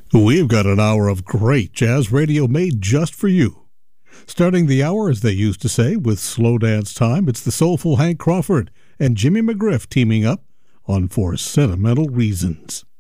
We've got an hour of great jazz radio made just for you. Starting the hour, as they used to say, with slow dance time, it's the soulful Hank Crawford and Jimmy McGriff teaming up on For Sentimental Reasons.